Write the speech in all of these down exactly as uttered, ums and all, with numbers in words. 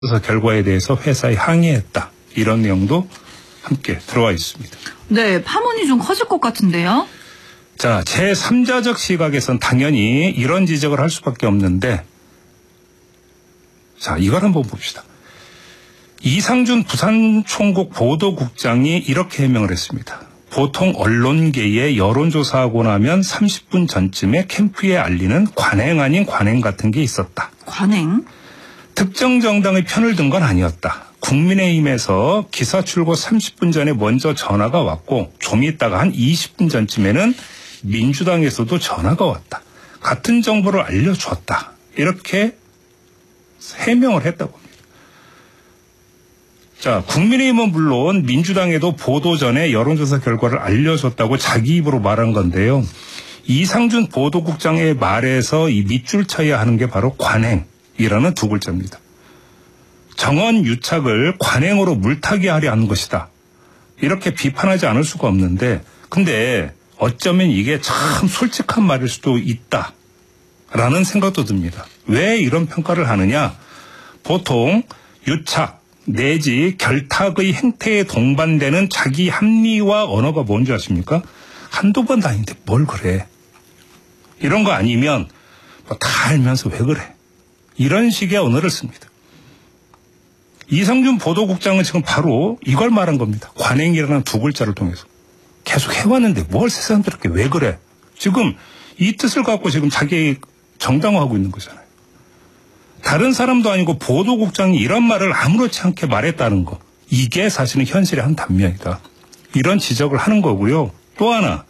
그래서 결과에 대해서 회사에 항의했다. 이런 내용도 함께 들어와 있습니다. 네, 파문이 좀 커질 것 같은데요. 자, 제삼자적 시각에선 당연히 이런 지적을 할 수밖에 없는데, 자, 이걸 한번 봅시다. 이상준 부산총국 보도국장이 이렇게 해명을 했습니다. 보통 언론계에 여론조사하고 나면 삼십 분 전쯤에 캠프에 알리는 관행 아닌 관행 같은 게 있었다. 관행? 특정 정당의 편을 든 건 아니었다. 국민의힘에서 기사 출고 삼십 분 전에 먼저 전화가 왔고 좀 있다가 한 이십 분 전쯤에는 민주당에서도 전화가 왔다. 같은 정보를 알려줬다. 이렇게 해명을 했다고 합니다. 자, 국민의힘은 물론 민주당에도 보도 전에 여론조사 결과를 알려줬다고 자기 입으로 말한 건데요. 이상준 보도국장의 말에서 이 밑줄 쳐야 하는 게 바로 관행이라는 두 글자입니다. 정원 유착을 관행으로 물타기 하려 하는 것이다. 이렇게 비판하지 않을 수가 없는데, 근데 어쩌면 이게 참 솔직한 말일 수도 있다. 라는 생각도 듭니다. 왜 이런 평가를 하느냐? 보통 유착 내지 결탁의 행태에 동반되는 자기 합리화 언어가 뭔지 아십니까? 한두 번도 아닌데 뭘 그래. 이런 거 아니면 뭐 다 알면서 왜 그래. 이런 식의 언어를 씁니다. 이상준 보도국장은 지금 바로 이걸 말한 겁니다. 관행이라는 두 글자를 통해서. 계속 해왔는데 뭘 세상스럽게 왜 그래. 지금 이 뜻을 갖고 지금 자기 정당화하고 있는 거잖아요. 다른 사람도 아니고 보도국장이 이런 말을 아무렇지 않게 말했다는 거. 이게 사실은 현실의 한 단면이다. 이런 지적을 하는 거고요. 또 하나,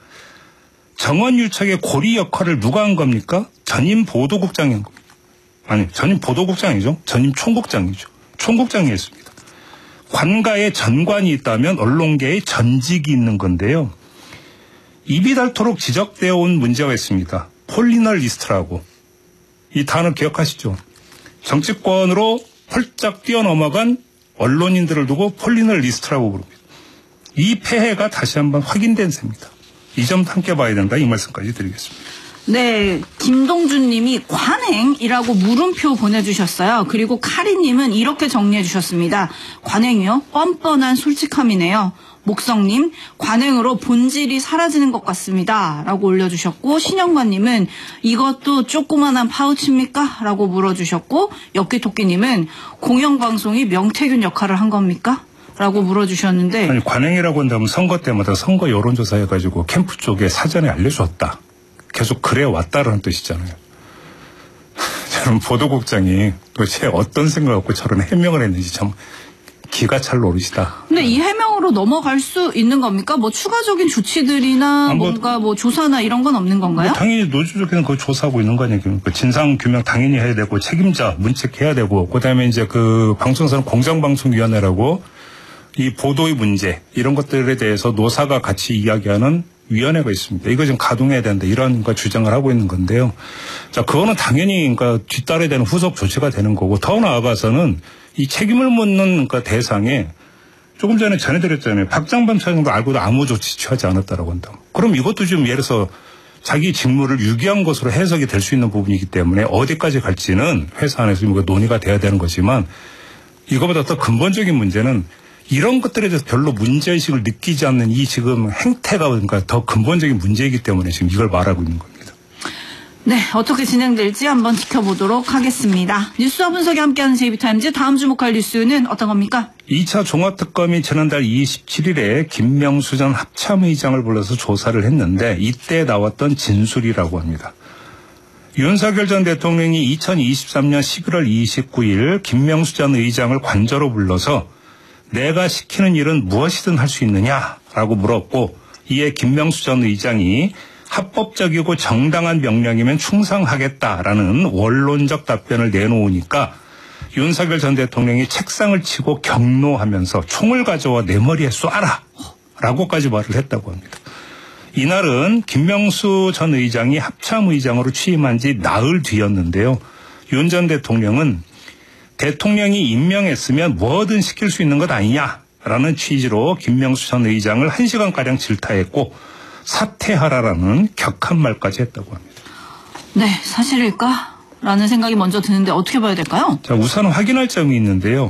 정원유착의 고리 역할을 누가 한 겁니까? 전임 보도국장이 한 겁니다. 아니, 전임 보도국장이죠. 전임 총국장이죠. 총국장이 했습니다. 관가에 전관이 있다면 언론계에 전직이 있는 건데요. 입이 닳도록 지적되어 온 문제가 있습니다. 폴리널리스트라고. 이 단어 기억하시죠? 정치권으로 펄쩍 뛰어넘어간 언론인들을 두고 폴리널리스트라고 부릅니다. 이 폐해가 다시 한번 확인된 셈입니다. 이 점도 함께 봐야 된다. 이 말씀까지 드리겠습니다. 네, 김동준 님이 관행이라고 물음표 보내주셨어요. 그리고 카리님은 이렇게 정리해 주셨습니다. 관행이요? 뻔뻔한 솔직함이네요. 목성님, 관행으로 본질이 사라지는 것 같습니다. 라고 올려주셨고, 신영관님은 이것도 조그만한 파우치입니까? 라고 물어주셨고, 엽기토끼님은 공영방송이 명태균 역할을 한 겁니까? 라고 물어주셨는데. 아니, 관행이라고 한다면 선거 때마다 선거 여론조사 해가지고 캠프 쪽에 사전에 알려줬다. 계속 그래 왔다라는 뜻이잖아요. 저는 보도국장이 도대체 어떤 생각을 갖고 저런 해명을 했는지 참 기가 찰 노릇이다. 근데 이 해명으로 넘어갈 수 있는 겁니까? 뭐 추가적인 조치들이나 아, 뭐, 뭔가 뭐 조사나 이런 건 없는 건가요? 뭐 당연히 노조적에는 그걸 조사하고 있는 거 아니에요. 그 진상 규명 당연히 해야 되고 책임자 문책해야 되고 그다음에 이제 그 방송사는 공정방송위원회라고 이 보도의 문제 이런 것들에 대해서 노사가 같이 이야기하는 위원회가 있습니다. 이거 지금 가동해야 된다 이런 거 주장을 하고 있는 건데요. 자, 그거는 당연히 그러니까 뒤따라야 되는 후속 조치가 되는 거고 더 나아가서는 이 책임을 묻는 그 대상에 조금 전에 전해드렸잖아요. 박장범 차장도 알고도 아무 조치 취하지 않았다라고 한다. 그럼 이것도 좀 예를 들어서 자기 직무를 유기한 것으로 해석이 될 수 있는 부분이기 때문에 어디까지 갈지는 회사 안에서 논의가 돼야 되는 거지만 이거보다 더 근본적인 문제는 이런 것들에 대해서 별로 문제의식을 느끼지 않는 이 지금 행태가 그러니까 더 근본적인 문제이기 때문에 지금 이걸 말하고 있는 겁니다. 네, 어떻게 진행될지 한번 지켜보도록 하겠습니다. 뉴스와 분석이 함께하는 제이비타임즈 다음 주목할 뉴스는 어떤 겁니까? 이 차 종합특검이 지난달 이십칠일에 김명수 전 합참의장을 불러서 조사를 했는데 이때 나왔던 진술이라고 합니다. 윤석열 전 대통령이 이천이십삼년 십일월 이십구일 김명수 전 의장을 관저로 불러서 내가 시키는 일은 무엇이든 할 수 있느냐라고 물었고 이에 김명수 전 의장이 합법적이고 정당한 명령이면 충성하겠다라는 원론적 답변을 내놓으니까 윤석열 전 대통령이 책상을 치고 경노하면서 총을 가져와 내 머리에 쏴라 라고까지 말을 했다고 합니다. 이날은 김명수 전 의장이 합참의장으로 취임한 지 나흘 뒤였는데요. 윤 전 대통령은 대통령이 임명했으면 뭐든 시킬 수 있는 것 아니냐라는 취지로 김명수 전 의장을 한 시간가량 질타했고 사퇴하라라는 격한 말까지 했다고 합니다. 네, 사실일까? 라는 생각이 먼저 드는데 어떻게 봐야 될까요? 자, 우선 확인할 점이 있는데요.